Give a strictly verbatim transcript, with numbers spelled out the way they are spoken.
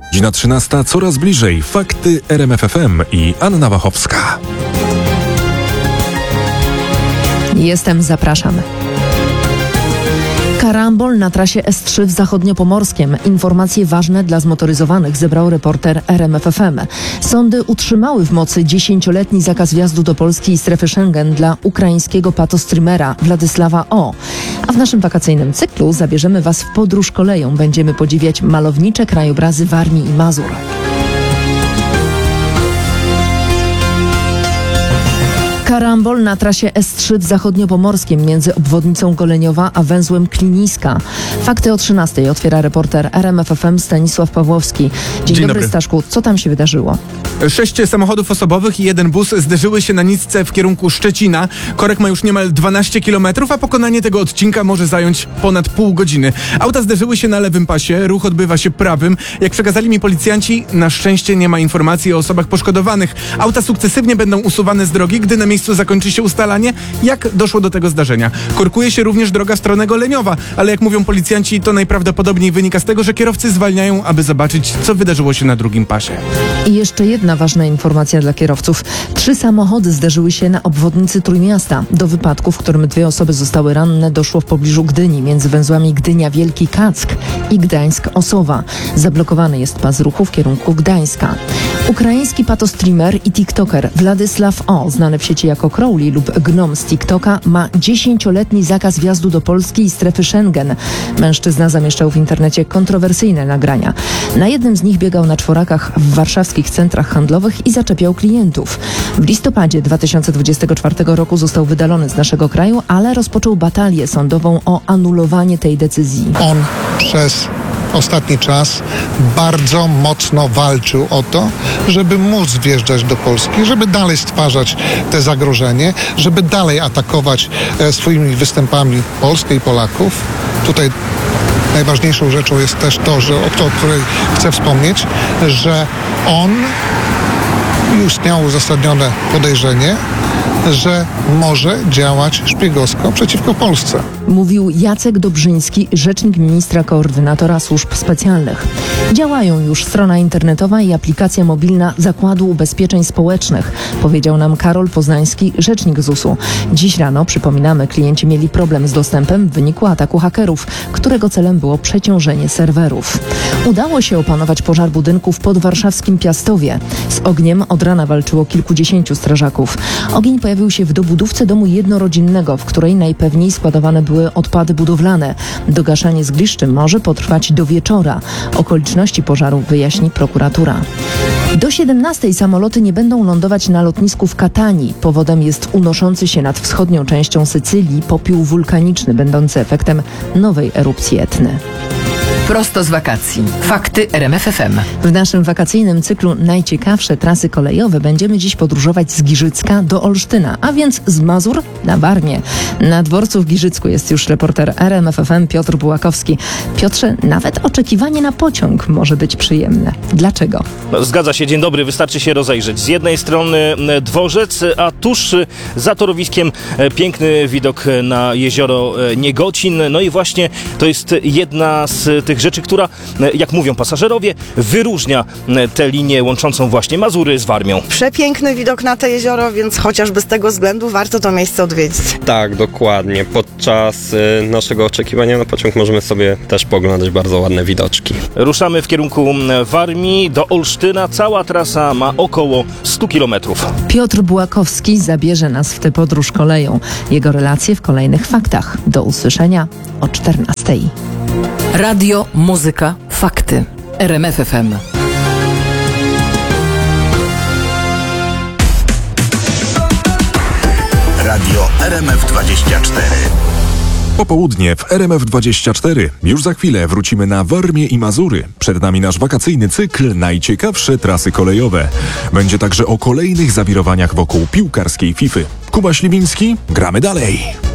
Godzina trzynasta, coraz bliżej. Fakty R M F F M i Anna Wachowska. Jestem, zapraszam. Karambol na trasie S trzy w Zachodniopomorskiem. Informacje ważne dla zmotoryzowanych zebrał reporter R M F F M. Sądy utrzymały w mocy dziesięcioletni zakaz wjazdu do Polski i strefy Schengen dla ukraińskiego patostreamera Władysława O. A w naszym wakacyjnym cyklu zabierzemy Was w podróż koleją. Będziemy podziwiać malownicze krajobrazy Warmii i Mazur. Karambol na trasie S trzy w Zachodniopomorskiem między obwodnicą Goleniowa a węzłem Kliniska. Fakty o trzynastej otwiera reporter R M F F M Stanisław Pawłowski. Dzień, Dzień dobry, dobry, Staszku. Co tam się wydarzyło? Sześć samochodów osobowych i jeden bus zderzyły się na nitce w kierunku Szczecina. Korek ma już niemal dwanaście kilometrów, a pokonanie tego odcinka może zająć ponad pół godziny. Auta zderzyły się na lewym pasie, ruch odbywa się prawym. Jak przekazali mi policjanci, na szczęście nie ma informacji o osobach poszkodowanych. Auta sukcesywnie będą usuwane z drogi, gdy na miejscu zakończy się ustalanie, jak doszło do tego zdarzenia. Korkuje się również droga w stronę Goleniowa, ale jak mówią policjanci, to najprawdopodobniej wynika z tego, że kierowcy zwalniają, aby zobaczyć, co wydarzyło się na drugim pasie. I jeszcze jedna ważna informacja dla kierowców. Trzy samochody zderzyły się na obwodnicy Trójmiasta. Do wypadku, w którym dwie osoby zostały ranne, doszło w pobliżu Gdyni, między węzłami Gdynia-Wielki Kack i Gdańsk-Osowa. Zablokowany jest pas ruchu w kierunku Gdańska. Ukraiński patostreamer i tiktoker Władysław O., znany w sieci jako Crowley lub Gnom z TikToka, ma dziesięcioletni zakaz wjazdu do Polski i strefy Schengen. Mężczyzna zamieszczał w internecie kontrowersyjne nagrania. Na jednym z nich biegał na czworakach w warszawskich centrach handlowych i zaczepiał klientów. W listopadzie dwa tysiące dwudziestego czwartego roku został wydalony z naszego kraju, ale rozpoczął batalię sądową o anulowanie tej decyzji. On przez ostatni czas bardzo mocno walczył o to, żeby móc wjeżdżać do Polski, żeby dalej stwarzać te zagrożenie, żeby dalej atakować e, swoimi występami Polskę i Polaków. Tutaj najważniejszą rzeczą jest też to, że, o, to, o której chcę wspomnieć, że on istniało uzasadnione podejrzenie, że może działać szpiegowsko przeciwko Polsce. Mówił Jacek Dobrzyński, rzecznik ministra koordynatora służb specjalnych. Działają już strona internetowa i aplikacja mobilna Zakładu Ubezpieczeń Społecznych, powiedział nam Karol Poznański, rzecznik Z U S-u. Dziś rano, przypominamy, klienci mieli problem z dostępem w wyniku ataku hakerów, którego celem było przeciążenie serwerów. Udało się opanować pożar budynku w podwarszawskim Piastowie. Z ogniem od rana walczyło kilkudziesięciu strażaków. Ogień pojawił się w dobudówce domu jednorodzinnego, w której najpewniej składowane były odpady budowlane. Dogaszanie zgliszczy może potrwać do wieczora. Okoliczności pożaru wyjaśni prokuratura. Do siedemnastej samoloty nie będą lądować na lotnisku w Katanii. Powodem jest unoszący się nad wschodnią częścią Sycylii popiół wulkaniczny, będący efektem nowej erupcji Etny. Prosto z wakacji. Fakty R M F F M. W naszym wakacyjnym cyklu Najciekawsze trasy kolejowe będziemy dziś podróżować z Giżycka do Olsztyna, a więc z Mazur na Warmię. Na dworcu w Giżycku jest już reporter R M F F M Piotr Bułakowski. Piotrze, nawet oczekiwanie na pociąg może być przyjemne. Dlaczego? No, zgadza się, dzień dobry. Wystarczy się rozejrzeć. Z jednej strony dworzec, a tuż za torowiskiem piękny widok na jezioro Niegocin. No i właśnie to jest jedna z tych rzeczy, która, jak mówią pasażerowie, wyróżnia tę linię łączącą właśnie Mazury z Warmią. Przepiękny widok na to jezioro, więc chociażby z tego względu warto to miejsce odwiedzić. Tak, dokładnie. Podczas y, naszego oczekiwania na pociąg możemy sobie też poglądać bardzo ładne widoczki. Ruszamy w kierunku Warmii do Olsztyna. Cała trasa ma około stu kilometrów. Piotr Bułakowski zabierze nas w tę podróż koleją. Jego relacje w kolejnych faktach. Do usłyszenia o czternastej. Radio, muzyka, fakty. R M F F M. Radio R M F dwadzieścia cztery. Popołudnie w R M F dwadzieścia cztery. Już za chwilę wrócimy na Warmię i Mazury. Przed nami nasz wakacyjny cykl Najciekawsze trasy kolejowe. Będzie także o kolejnych zawirowaniach wokół piłkarskiej Fify. Kuba Śliwiński, gramy dalej.